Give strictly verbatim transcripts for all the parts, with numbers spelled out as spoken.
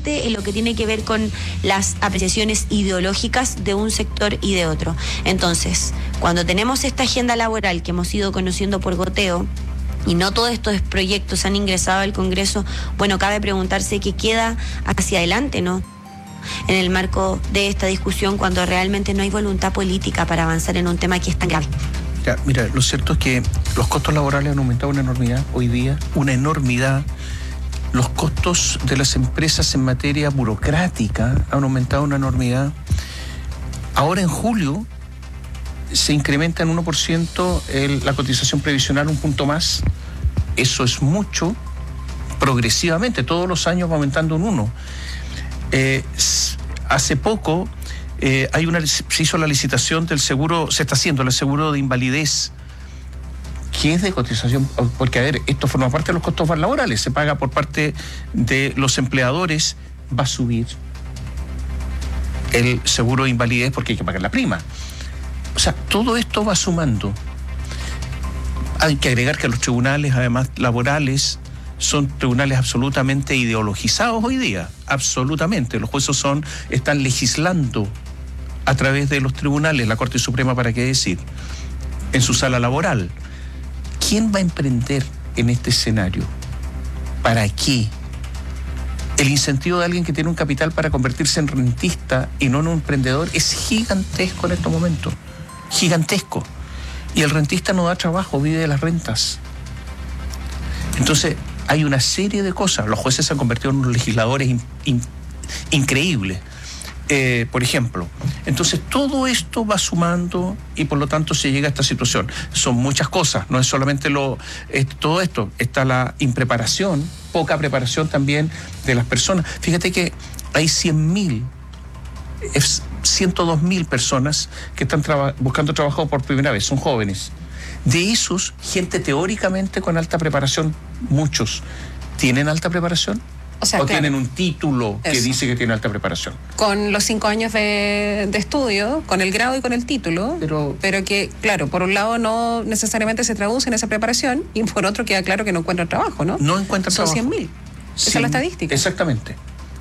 solamente en lo que tiene que ver con las apreciaciones ideológicas de un sector y de otro. Entonces, cuando tenemos esta agenda laboral que hemos ido conociendo por goteo, y no todos estos proyectos han ingresado al Congreso, bueno, cabe preguntarse qué queda hacia adelante, ¿no?, en el marco de esta discusión, cuando realmente no hay voluntad política para avanzar en un tema que es tan grave. Ya, mira, lo cierto es que los costos laborales han aumentado una enormidad hoy día, una enormidad. Los costos de las empresas en materia burocrática han aumentado una enormidad. Ahora en julio se incrementa en uno por ciento el, la cotización previsional, un punto más. Eso es mucho, progresivamente, todos los años va aumentando un uno. Eh, hace poco eh, hay una, se hizo la licitación del seguro, se está haciendo el seguro de invalidez, que es de cotización, porque a ver, esto forma parte de los costos laborales, se paga por parte de los empleadores, va a subir el seguro de invalidez porque hay que pagar la prima. O sea, todo esto va sumando. Hay que agregar que los tribunales, además laborales, son tribunales absolutamente ideologizados hoy día, absolutamente. Los jueces son, están legislando a través de los tribunales, la Corte Suprema, ¿para qué decir?, en su sala laboral. ¿Quién va a emprender en este escenario? ¿Para qué? El incentivo de alguien que tiene un capital para convertirse en rentista y no en un emprendedor es gigantesco en estos momentos, gigantesco. Y el rentista no da trabajo, vive de las rentas. Entonces, hay una serie de cosas. Los jueces se han convertido en unos legisladores in, in, increíbles. Eh, por ejemplo, entonces todo esto va sumando y por lo tanto se llega a esta situación. Son muchas cosas, no es solamente lo es, todo esto, está la impreparación, poca preparación también de las personas. Fíjate que hay cien mil, ciento dos mil personas que están traba, buscando trabajo por primera vez, son jóvenes. De esos, gente teóricamente con alta preparación, muchos, ¿tienen alta preparación? O, sea, ¿O claro, tienen un título que eso dice que tiene alta preparación? Con los cinco años de, de estudio, con el grado y con el título, pero, pero que, claro, por un lado no necesariamente se traduce en esa preparación y por otro queda claro que no encuentran trabajo, ¿no? No encuentran Son trabajo. Son cien mil. Esa es la estadística. Exactamente.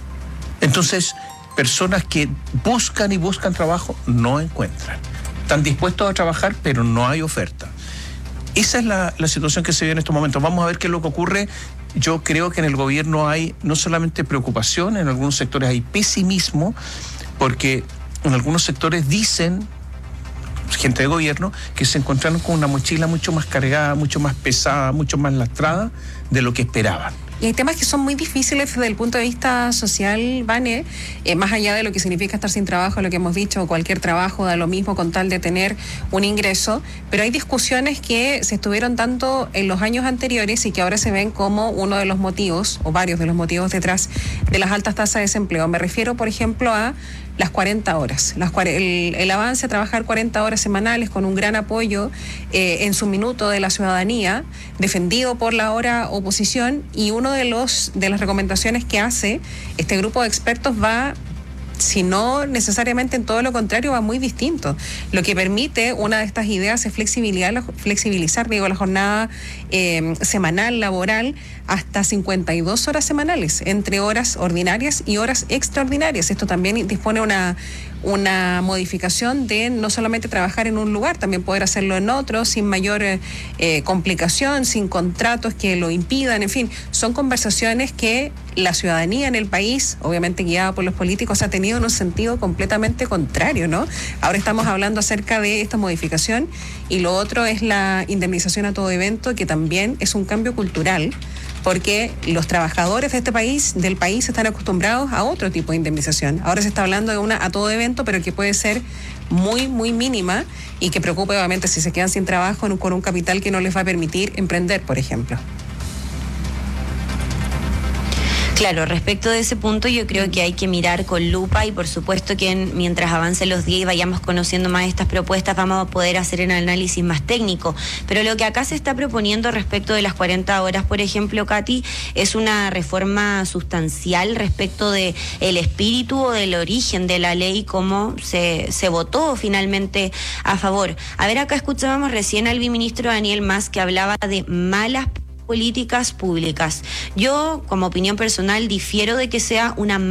Entonces, personas que buscan y buscan trabajo no encuentran. Están dispuestos a trabajar, pero no hay oferta. Esa es la, la situación que se vive en estos momentos. Vamos a ver qué es lo que ocurre. Yo creo que en el gobierno hay no solamente preocupación, en algunos sectores hay pesimismo, porque en algunos sectores dicen, gente de gobierno, que se encontraron con una mochila mucho más cargada, mucho más pesada, mucho más lastrada de lo que esperaban. Y hay temas que son muy difíciles desde el punto de vista social, Vane, eh, más allá de lo que significa estar sin trabajo, lo que hemos dicho, cualquier trabajo da lo mismo con tal de tener un ingreso, pero hay discusiones que se estuvieron dando en los años anteriores y que ahora se ven como uno de los motivos, o varios de los motivos detrás de las altas tasas de desempleo. Me refiero, por ejemplo, a las cuarenta horas, las, el, el avance a trabajar cuarenta horas semanales con un gran apoyo eh, en su minuto de la ciudadanía, defendido por la ahora oposición, y uno de los de las recomendaciones que hace este grupo de expertos va, si no necesariamente en todo lo contrario, va muy distinto. Lo que permite una de estas ideas es flexibilizar, flexibilizar digo, la jornada eh, semanal laboral hasta cincuenta y dos horas semanales, entre horas ordinarias y horas extraordinarias. Esto también dispone una, una modificación de no solamente trabajar en un lugar, también poder hacerlo en otro, sin mayor eh, complicación, sin contratos que lo impidan, en fin, son conversaciones que la ciudadanía en el país, obviamente guiada por los políticos, ha tenido en un sentido completamente contrario, ¿no? Ahora estamos hablando acerca de esta modificación y lo otro es la indemnización a todo evento, que también es un cambio cultural, porque los trabajadores de este país, del país, están acostumbrados a otro tipo de indemnización. Ahora se está hablando de una a todo evento, pero que puede ser muy, muy mínima y que preocupa obviamente si se quedan sin trabajo con un capital que no les va a permitir emprender, por ejemplo. Claro, respecto de ese punto yo creo que hay que mirar con lupa y por supuesto que en, mientras avancen los días y vayamos conociendo más estas propuestas vamos a poder hacer un análisis más técnico, pero lo que acá se está proponiendo respecto de las cuarenta horas, por ejemplo, Katy, es una reforma sustancial respecto de el espíritu o del origen de la ley, como se, se votó finalmente a favor. A ver, acá escuchábamos recién al viceministro Daniel Mas que hablaba de malas políticas públicas. Yo, como opinión personal, difiero de que sea una